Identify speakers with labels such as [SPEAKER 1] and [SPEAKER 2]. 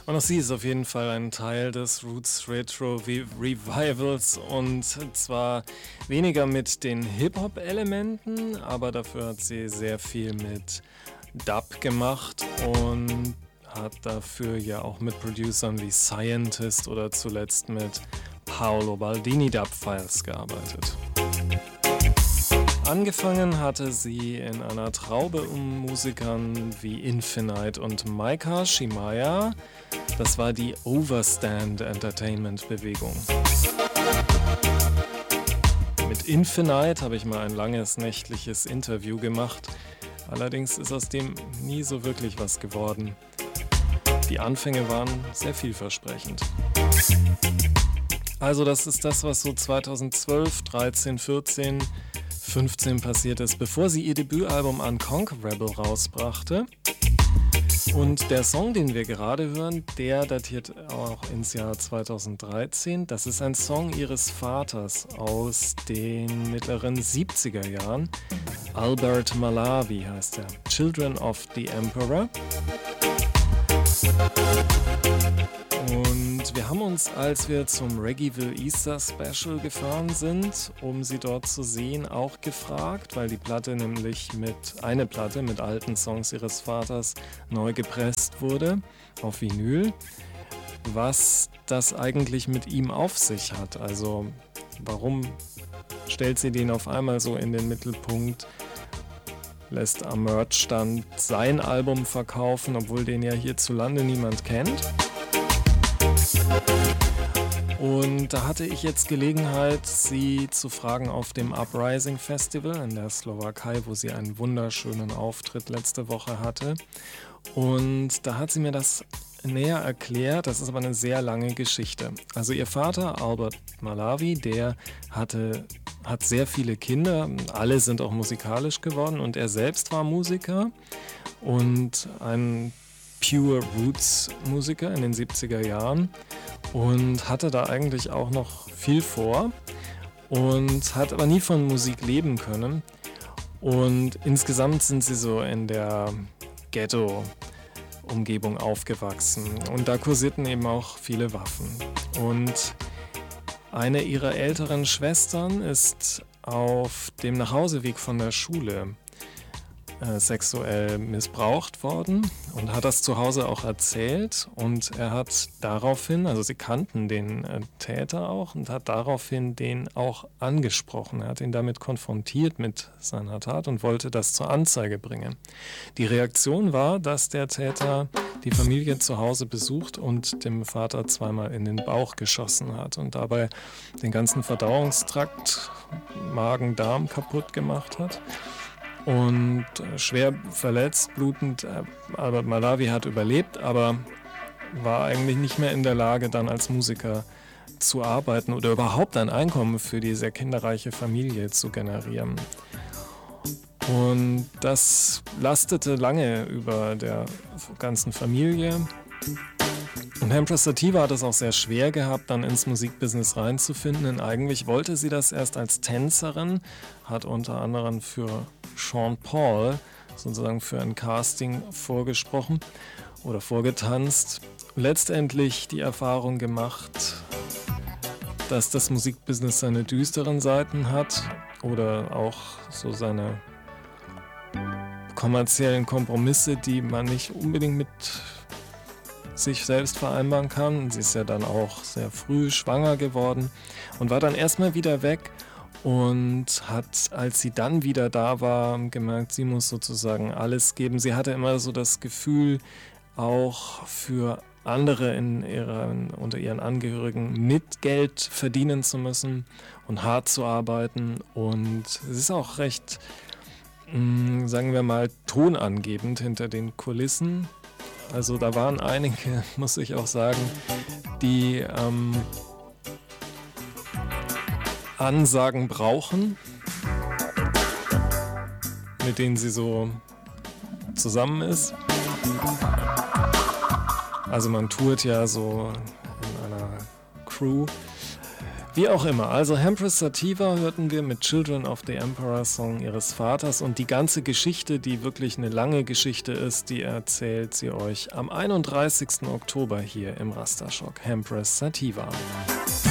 [SPEAKER 1] Und auch sie ist auf jeden Fall ein Teil des Roots Retro Revivals, und zwar weniger mit den Hip-Hop-Elementen, aber dafür hat sie sehr viel mit Dub gemacht und hat dafür ja auch mit Producern wie Scientist oder zuletzt mit Paolo Baldini Dub-Files gearbeitet. Angefangen hatte sie in einer Traube um Musikern wie Infinite und Maika Shimaya. Das war die Overstand Entertainment Bewegung. Mit Infinite habe ich mal ein langes nächtliches Interview gemacht. Allerdings ist aus dem nie so wirklich was geworden. Die Anfänge waren sehr vielversprechend. Also das ist das, was so 2012, 13, 14, 15 passiert ist, bevor sie ihr Debütalbum Unconquerable rausbrachte. Und der Song, den wir gerade hören, der datiert auch ins Jahr 2013. Das ist ein Song ihres Vaters aus den mittleren 70er Jahren. Albert Malawi heißt er. Children of the Emperor. Und wir haben uns, als wir zum Reggaeville Easter Special gefahren sind, um sie dort zu sehen, auch gefragt, weil die Platte nämlich eine Platte mit alten Songs ihres Vaters neu gepresst wurde auf Vinyl, was das eigentlich mit ihm auf sich hat. Also warum stellt sie den auf einmal so in den Mittelpunkt, lässt am Merchstand sein Album verkaufen, obwohl den ja hierzulande niemand kennt. Und da hatte ich jetzt Gelegenheit, sie zu fragen auf dem Uprising Festival in der Slowakei, wo sie einen wunderschönen Auftritt letzte Woche hatte. Und da hat sie mir das näher erklärt. Das ist aber eine sehr lange Geschichte. Also ihr Vater, Albert Malawi, der hat sehr viele Kinder. Alle sind auch musikalisch geworden und er selbst war Musiker und ein Pure Roots Musiker in den 70er Jahren und hatte da eigentlich auch noch viel vor und hat aber nie von Musik leben können. Und insgesamt sind sie so in der Ghetto-Umgebung aufgewachsen und da kursierten eben auch viele Waffen. Und eine ihrer älteren Schwestern ist auf dem Nachhauseweg von der Schule sexuell missbraucht worden und hat das zu Hause auch erzählt, und er hat daraufhin, also sie kannten den Täter auch, und hat daraufhin den auch angesprochen. Er hat ihn damit konfrontiert mit seiner Tat und wollte das zur Anzeige bringen. Die Reaktion war, dass der Täter die Familie zu Hause besucht und dem Vater zweimal in den Bauch geschossen hat und dabei den ganzen Verdauungstrakt, Magen, Darm kaputt gemacht hat. Und schwer verletzt, blutend, Albert Malawi hat überlebt, aber war eigentlich nicht mehr in der Lage, dann als Musiker zu arbeiten oder überhaupt ein Einkommen für die sehr kinderreiche Familie zu generieren. Und das lastete lange über der ganzen Familie. Und Empress Sativa hat es auch sehr schwer gehabt, dann ins Musikbusiness reinzufinden, denn eigentlich wollte sie das erst als Tänzerin, hat unter anderem für Sean Paul sozusagen für ein Casting vorgesprochen oder vorgetanzt. Letztendlich die Erfahrung gemacht, dass das Musikbusiness seine düsteren Seiten hat oder auch so seine kommerziellen Kompromisse, die man nicht unbedingt mit sich selbst vereinbaren kann. Sie ist ja dann auch sehr früh schwanger geworden und war dann erstmal wieder weg und hat, als sie dann wieder da war, gemerkt, sie muss sozusagen alles geben. Sie hatte immer so das Gefühl, auch für andere unter ihren Angehörigen mit Geld verdienen zu müssen und hart zu arbeiten, und es ist auch recht, sagen wir mal, tonangebend hinter den Kulissen. Also da waren einige, muss ich auch sagen, die Ansagen brauchen, mit denen sie so zusammen ist. Also man tourt ja so in einer Crew. Wie auch immer, also Empress Sativa hörten wir mit Children of the Emperor, Song ihres Vaters, und die ganze Geschichte, die wirklich eine lange Geschichte ist, die erzählt sie euch am 31. Oktober hier im Rasterschock. Empress Sativa.